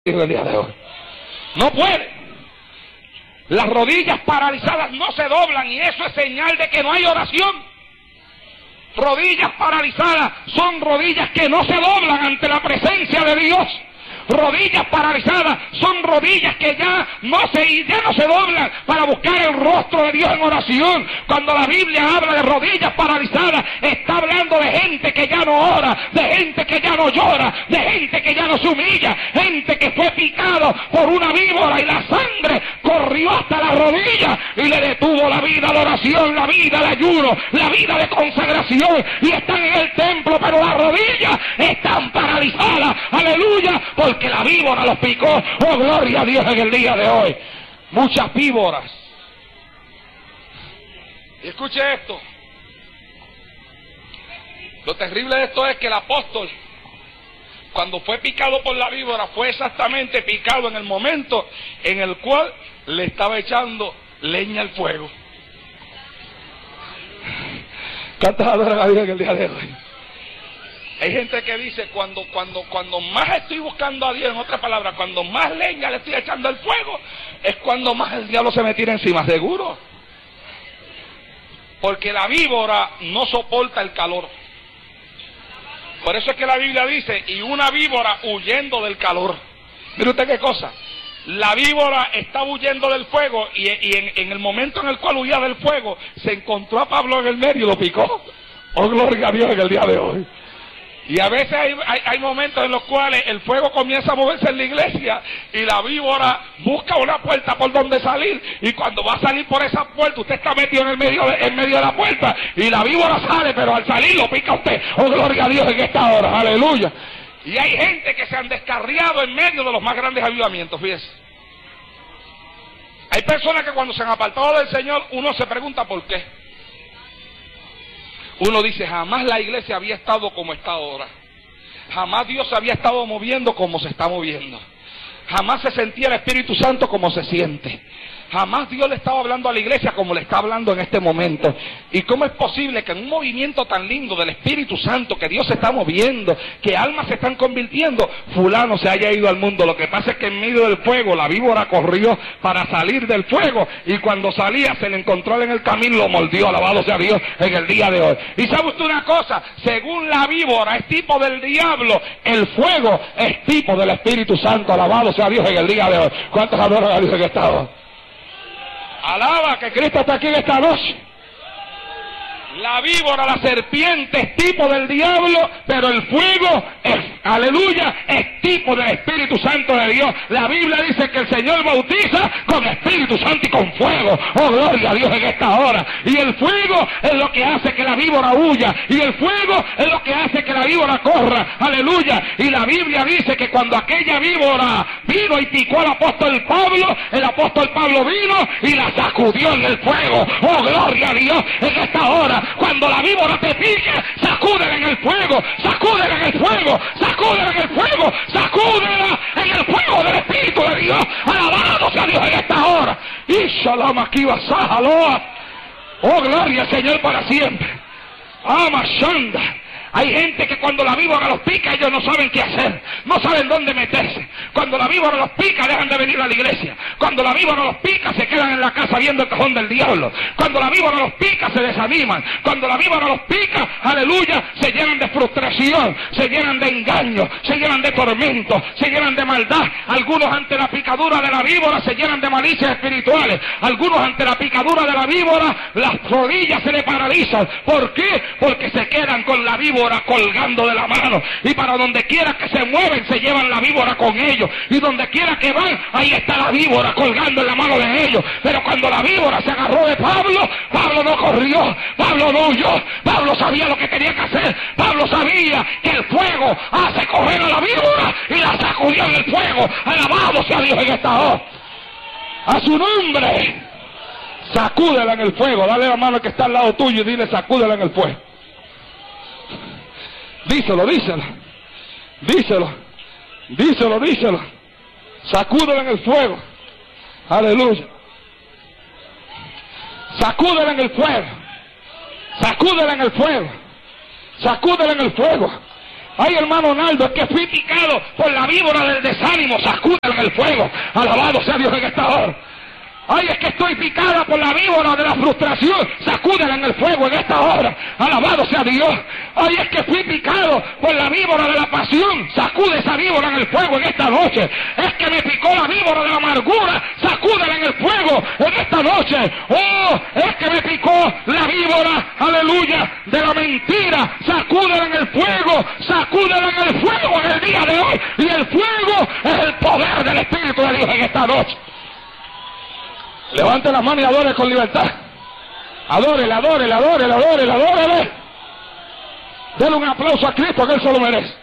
el día de hoy. No puede. Las rodillas paralizadas no se doblan y eso es señal de que no hay oración. Rodillas paralizadas son rodillas que no se doblan ante la presencia de Dios. Rodillas paralizadas son rodillas que ya no se doblan para buscar el rostro de Dios en oración. Cuando la Biblia habla de rodillas paralizadas, está hablando de gente que ya no ora, de gente que ya no llora, de gente que ya no se humilla, gente que fue picado por una víbora y la sangre corrió hasta la rodilla y le detuvo la vida de oración, la vida de ayuno, la vida de consagración, y están en el templo, pero las rodillas están paralizadas. Aleluya, porque la víbora los picó. Oh, gloria a Dios en el día de hoy. Muchas víboras. Y escuche esto. Lo terrible de esto es que el apóstol, cuando fue picado por la víbora, fue exactamente picado en el momento en el cual le estaba echando leña al fuego. ¿Cuántos adoran a Dios en el día de hoy? Hay gente que dice, cuando más estoy buscando a Dios, en otras palabras, cuando más leña le estoy echando al fuego, es cuando más el diablo se me tira encima, seguro. Porque la víbora no soporta el calor. Por eso es que la Biblia dice, y una víbora huyendo del calor. Mire usted qué cosa. La víbora estaba huyendo del fuego y en el momento en el cual huía del fuego, se encontró a Pablo en el medio y lo picó. Oh, gloria a Dios en el día de hoy. Y a veces hay momentos en los cuales el fuego comienza a moverse en la iglesia y la víbora busca una puerta por donde salir, y cuando va a salir por esa puerta usted está metido en medio de la puerta y la víbora sale, pero al salir lo pica usted. Oh, gloria a Dios en esta hora, aleluya. Y hay gente que se han descarriado en medio de los más grandes avivamientos, fíjese. Hay personas que cuando se han apartado del Señor, uno se pregunta por qué. Uno dice, jamás la iglesia había estado como está ahora. Jamás Dios se había estado moviendo como se está moviendo. Jamás se sentía el Espíritu Santo como se siente. Jamás Dios le estaba hablando a la iglesia como le está hablando en este momento. ¿Y cómo es posible que en un movimiento tan lindo del Espíritu Santo, que Dios se está moviendo, que almas se están convirtiendo, fulano se haya ido al mundo? Lo que pasa es que en medio del fuego la víbora corrió para salir del fuego, y cuando salía se le encontró en el camino y lo mordió. Alabado sea Dios en el día de hoy. Y sabe usted una cosa, según la víbora es tipo del diablo, el fuego es tipo del Espíritu Santo. Alabado sea Dios en el día de hoy. ¿Cuántos adoran a Dios en esta hora? Alaba que Cristo está aquí en esta noche. La víbora, la serpiente es tipo del diablo, pero el fuego es, aleluya, es tipo del Espíritu Santo de Dios. La Biblia dice que el Señor bautiza con Espíritu Santo y con fuego. Oh, gloria a Dios en esta hora. Y el fuego es lo que hace que la víbora huya, y el fuego es lo que hace que la víbora corra. Aleluya. Y la Biblia dice que cuando aquella víbora vino y picó al apóstol Pablo, el apóstol Pablo vino y la sacudió en el fuego. Oh, gloria a Dios en esta hora. Cuando la víbora te pique, sacúdela en el fuego, sacúdela en el fuego, sacúdela en el fuego, sacúdela en el fuego del Espíritu de Dios. Alabado sea Dios en esta hora. Y shalom aquí basajaloa. Oh, gloria al Señor para siempre. Amashanda. Hay gente que cuando la víbora los pica, ellos no saben qué hacer, no saben dónde meterse. Cuando la víbora los pica, dejan de venir a la iglesia. Cuando la víbora los pica, se quedan en la casa viendo el cajón del diablo. Cuando la víbora los pica, se desaniman. Cuando la víbora los pica, aleluya, se llenan de frustración, se llenan de engaño, se llenan de tormento, se llenan de maldad. Algunos ante la picadura de la víbora se llenan de malicias espirituales. Algunos ante la picadura de la víbora, las rodillas se le paralizan. ¿Por qué? Porque se quedan con la víbora colgando de la mano, y para donde quiera que se mueven se llevan la víbora con ellos, y donde quiera que van, ahí está la víbora colgando en la mano de ellos. Pero cuando la víbora se agarró de Pablo, Pablo no corrió, Pablo no huyó, Pablo sabía lo que tenía que hacer. Pablo sabía que el fuego hace correr a la víbora y la sacudió en el fuego. Alabado sea Dios en esta hora. A su nombre. Sacúdela en el fuego. Dale la mano que está al lado tuyo y dile, sacúdela en el fuego. Díselo, díselo, díselo, díselo, díselo. Sacúdela en el fuego. Aleluya. Sacúdela en el fuego. Sacúdela en el fuego. Sacúdela en el fuego. Ay, hermano Naldo, es que fui picado por la víbora del desánimo. Sacúdela en el fuego. Alabado sea Dios en esta hora. Ay, es que estoy picada por la víbora de la frustración. Sacúdela en el fuego en esta hora. Alabado sea Dios. Ay, es que fui picado por la víbora de la pasión. Sacude esa víbora en el fuego en esta noche. Es que me picó la víbora de la amargura. Sacúdela en el fuego en esta noche. Oh, es que me picó la víbora, aleluya, de la mentira. Sacúdela en el fuego. Sacúdela en el fuego en el día de hoy. Y el fuego es el poder del Espíritu de Dios en esta noche. Levante las manos y adore con libertad. Adórele, adórele, adórele, adórele, adórele. Denle un aplauso a Cristo que Él se lo merece.